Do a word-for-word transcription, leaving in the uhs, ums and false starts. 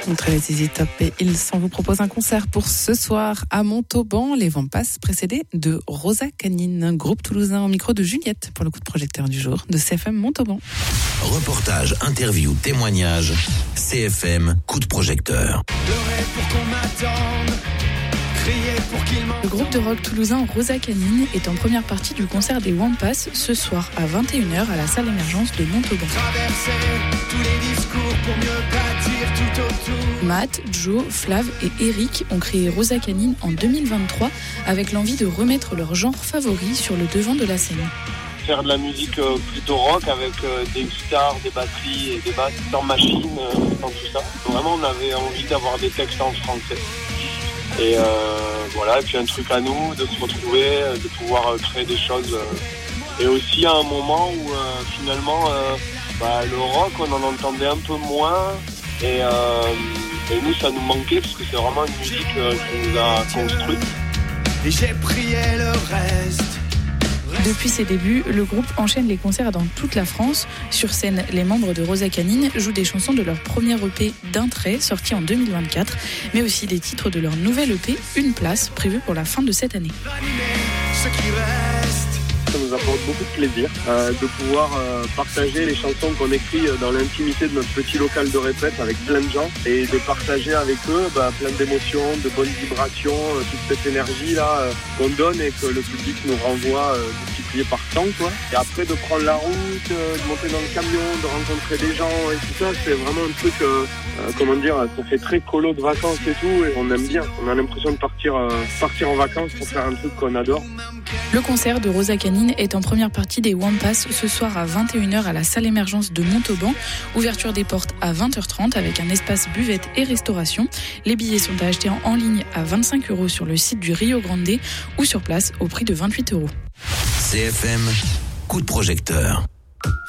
Très Easy Top et ils s'en vous proposent un concert pour ce soir à Montauban. Les Wampas précédés de Rosa Canine, groupe toulousain au micro de Juliette pour le coup de projecteur du jour de C F M Montauban. Reportage, interview, témoignage, C F M, coup de projecteur. Pour qu'on m'attende, crier pour qu'il Le groupe de rock toulousain Rosa Canine est en première partie du concert des Wampas ce soir à vingt et une heures à la salle émergence de Montauban. tous les discours pour mieux bâtir tout autour. Matt, Joe, Flav et Eric ont créé Rosa Canine en deux mille vingt-trois avec l'envie de remettre leur genre favori sur le devant de la scène. Faire de la musique euh, plutôt rock avec euh, des guitares, des batteries et des basses sans machine, euh, sans tout ça. Vraiment, on avait envie d'avoir des textes en français. Et euh, voilà, et puis un truc à nous, de se retrouver, de pouvoir euh, créer des choses. Euh, et aussi à un moment où euh, finalement, euh, bah, le rock, on en entendait un peu moins. Et, euh, et nous, ça nous manquait parce que c'est vraiment une musique euh, qui nous a construit. Et j'ai prié le reste. Depuis ses débuts, le groupe enchaîne les concerts dans toute la France. Sur scène, les membres de Rosa Canine jouent des chansons de leur premier E P D'un trait, sorti en deux mille vingt-quatre, mais aussi des titres de leur nouvel E P Une place, prévu pour la fin de cette année. Ce qui reste. Ça nous apporte beaucoup de plaisir euh, de pouvoir euh, partager les chansons qu'on écrit dans l'intimité de notre petit local de répète avec plein de gens et de partager avec eux bah, plein d'émotions, de bonnes vibrations, euh, toute cette énergie là euh, qu'on donne et que le public nous renvoie euh, multiplié par cent quoi. Et après de prendre la route, euh, de monter dans le camion, de rencontrer des gens et tout ça, c'est vraiment un truc, euh, euh, comment dire, ça fait très colo de vacances et tout et on aime bien. On a l'impression de partir, euh, partir en vacances pour faire un truc qu'on adore. Le concert de Rosa Canine est en première partie des Wampas ce soir à vingt et une heures à la salle émergence de Montauban. Ouverture des portes à vingt heures trente avec un espace buvette et restauration. Les billets sont à acheter en ligne à vingt-cinq euros sur le site du Rio Grande ou sur place au prix de vingt-huit euros. C F M, coup de projecteur.